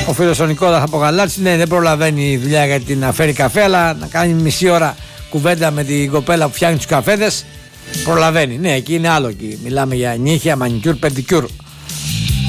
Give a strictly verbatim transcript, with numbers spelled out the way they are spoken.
Ο φίλος ο Νικόλας από Γαλάτσι, ναι, δεν προλαβαίνει η δουλειά γιατί να φέρει καφέ, αλλά να κάνει μισή ώρα κουβέντα με την κοπέλα που φτιάχνει τους καφέδες προλαβαίνει. Ναι, εκεί είναι άλλο. Εκεί μιλάμε για νύχια, μανικιούρ, πεντικιούρ.